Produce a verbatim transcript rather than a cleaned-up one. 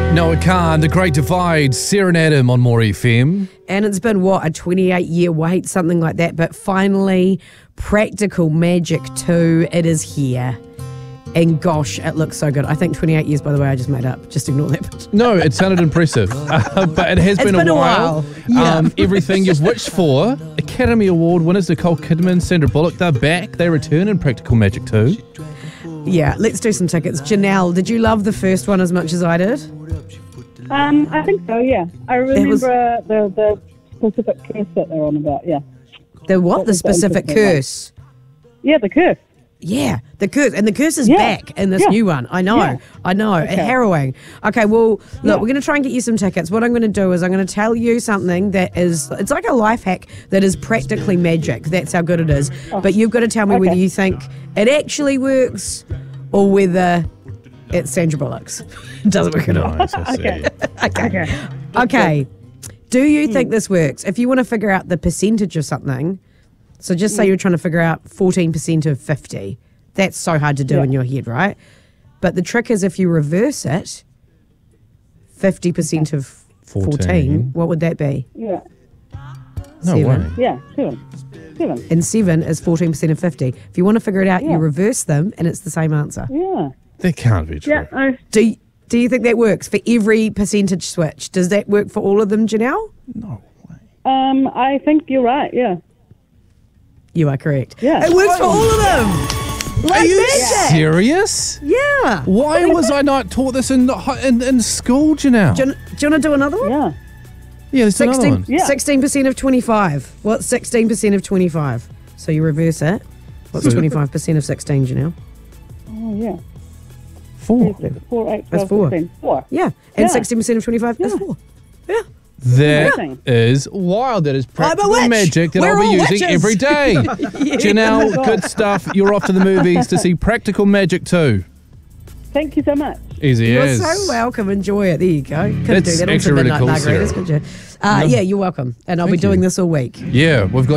No, it can't. The Great Divide, Sarah and Adam on More F M. And it's been, what, a twenty-eight year wait, something like that. But finally, Practical Magic two, it is here. And gosh, it looks so good. I think twenty-eight years, by the way, I just made up. Just ignore that. No, it sounded impressive. Uh, but it has It's been, been a a while. while. Yeah. Um, everything you've wished for. Academy Award winners Nicole Kidman, Sandra Bullock, they're back. They return in Practical Magic two. Yeah, let's do some tickets. Janelle, did you love the first one as much as I did? Um, I think so, yeah. I remember was- the, the specific curse that they're on about, yeah. The what? What The was the specific interesting one? curse. Yeah, the curse. Yeah, the curse. And the curse is Yeah. back in this Yeah. new one. I know. Yeah. I know. Okay. Harrowing. Okay, well, look, Yeah. we're going to try and get you some tickets. What I'm going to do is I'm going to tell you something that is, it's like a life hack that is practically magic. That's how good it is. But you've got to tell me Okay. whether you think it actually works or whether it's Sandra Bullock's. It doesn't work at all. Nice, I see. Okay. Okay. Okay. Okay. Do you Hmm. think this works? If you want to figure out the percentage of something, so just Hmm. say you're trying to figure out fourteen percent of fifty. That's so hard to do Yeah. in your head, right? But the trick is if you reverse it, fifty percent of fourteen, fourteen. what would that be? Yeah. No Seven. way. Yeah, seven. Seven. And seven is fourteen percent of fifty. If you want to figure it out, Yeah. you reverse them and it's the same answer. Yeah. That can't be true. Yeah. I, Do you, do you think that works for every percentage switch? Does that work for all of them, Janelle? No way. um, I think you're right, yeah. You are correct. Yeah. It works for all of them. Like Are you magic. serious? Yeah. Why was I not taught this in in, in school, Janelle? Do you, do you want to do another one? Yeah. yeah, there's another sixteen, one. Yeah. sixteen percent of twenty-five. What's sixteen percent of twenty-five? So you reverse it. What's So- twenty-five percent of sixteen, Janelle? Oh, yeah. Four. Four, eight, That's twelve, four. sixteen. Four. Yeah. And Yeah. sixteen percent of twenty-five is Yeah. four. Yeah. That Amazing. is wild. That is practical witch. magic that We're I'll be all using witches. every day. Janelle, God. good stuff. You're off to the movies to see Practical Magic two. Thank you so much. Easy You're as. so welcome. Enjoy it. There you go. Couldn't That's do that on actually some really midnight cool, margaritas, Sarah. could you? Uh, No. Yeah, you're welcome. And I'll Thank be doing you. this all week. Yeah, we've got